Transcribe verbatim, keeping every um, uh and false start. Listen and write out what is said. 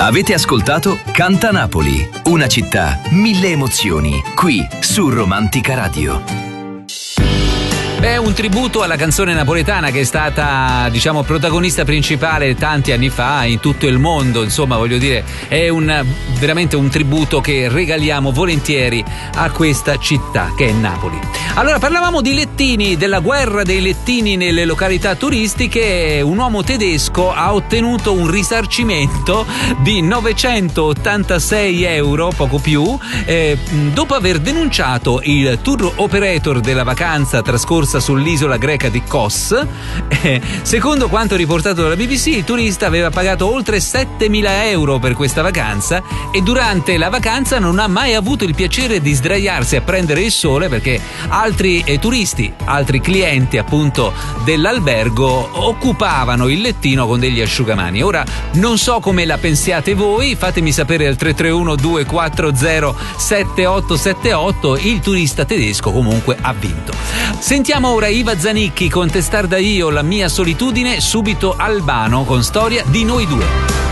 Avete ascoltato Canta Napoli, una città, mille emozioni, qui su Romantica Radio. Beh, un tributo alla canzone napoletana che è stata, diciamo, protagonista principale tanti anni fa in tutto il mondo. Insomma, voglio dire, è un veramente un tributo che regaliamo volentieri a questa città che è Napoli. Allora, parlavamo di lettini, della guerra dei lettini nelle località turistiche. Un uomo tedesco ha ottenuto un risarcimento di novecentottantasei euro, poco più, eh, dopo aver denunciato il tour operator della vacanza trascorsa sull'isola greca di Kos. Eh, secondo quanto riportato dalla B B C, il turista aveva pagato oltre settemila euro per questa vacanza e durante la vacanza non ha mai avuto il piacere di sdraiarsi a prendere il sole, perché altri eh, turisti, altri clienti appunto dell'albergo occupavano il lettino con degli asciugamani. Ora non so come la pensiate voi, fatemi sapere al tre tre uno due quattro zero sette otto sette otto. Il turista tedesco comunque ha vinto. Sentiamo ora Iva Zanicchi con Testar da io, la mia solitudine, subito Albano con Storia di noi due.